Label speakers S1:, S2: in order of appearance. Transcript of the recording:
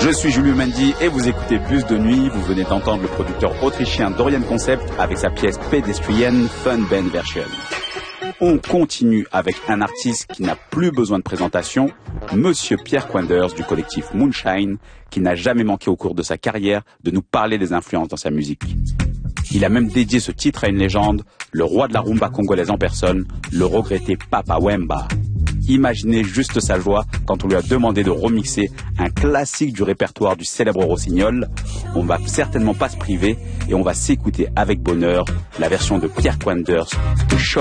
S1: Je suis Julio Mendy et vous écoutez Bus de nuit. Vous venez d'entendre le producteur autrichien Dorian Concept avec sa pièce Pedestrian Fun Band Version. On continue avec un artiste qui n'a plus besoin de présentation, Monsieur Pierre Quenders du collectif Moonshine, qui n'a jamais manqué au cours de sa carrière de nous parler des influences dans sa musique. Il a même dédié ce titre à une légende, le roi de la rumba congolaise en personne, le regretté Papa Wemba. Imaginez juste sa joie quand on lui a demandé de remixer un classique du répertoire du célèbre Rossignol. On va certainement pas se priver et on va s'écouter avec bonheur la version de Pierre Quenders de Show.